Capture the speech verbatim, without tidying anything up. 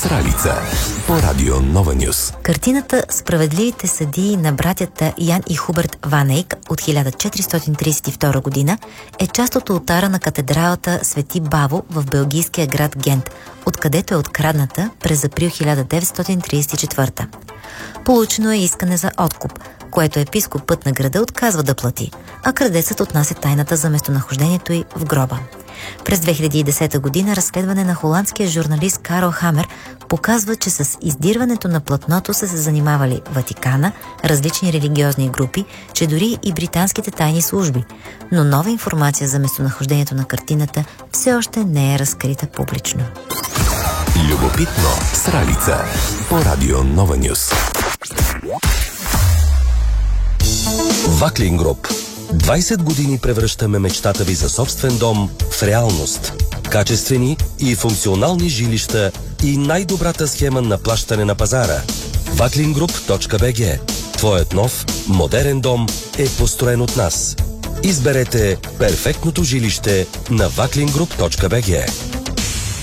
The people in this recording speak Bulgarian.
Сралица по радио Нова Нюс. Картината "Справедливите съдии" на братята Ян и Хуберт Ван Ейк от хиляда четиристотин тридесет и втора година е част от олтара на катедралата Свети Баво в белгийския град Гент, откъдето е открадната през април хиляда деветстотин тридесет и четвърта. Получено е искане за откуп, което епископът на града отказва да плати, а крадецът отнася тайната за местонахождението й в гроба. През две хиляди и десета година разследване на холандския журналист Карл Хамер показва, че с издирването на платното са се занимавали Ватикана, различни религиозни групи, че дори и британските тайни служби. Но нова информация за местонахождението на картината все още не е разкрита публично. Любопитно Сралица по радио Нова Нюс. Ваклин Груп. двайсет години превръщаме мечтата ви за собствен дом в реалност. Качествени и функционални жилища и най-добрата схема на плащане на пазара. ваклингруп точка би джи. Твоят нов, модерен дом е построен от нас. Изберете перфектното жилище на ваклингруп точка би джи.